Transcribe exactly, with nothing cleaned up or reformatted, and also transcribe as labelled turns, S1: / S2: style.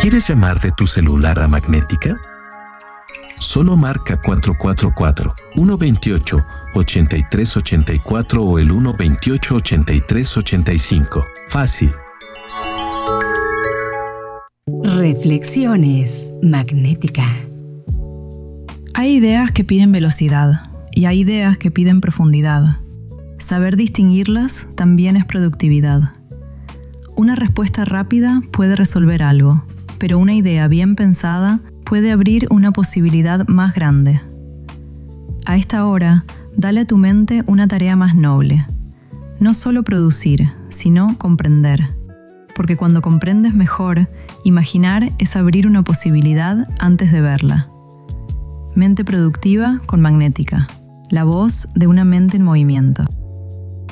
S1: ¿Quieres llamar de tu celular a Magnética? Solo marca cuatro cuatro cuatro, uno dos ocho, ocho tres ocho cuatro o el uno dos ocho, ocho tres ocho cinco. Fácil.
S2: Reflexiones Magnética.
S3: Hay ideas que piden velocidad y hay ideas que piden profundidad. Saber distinguirlas también es productividad. Una respuesta rápida puede resolver algo, pero una idea bien pensada puede abrir una posibilidad más grande. A esta hora, dale a tu mente una tarea más noble. No solo producir, sino comprender. Porque cuando comprendes mejor, imaginar es abrir una posibilidad antes de verla. Mente productiva con Magnética. La voz de una mente en movimiento.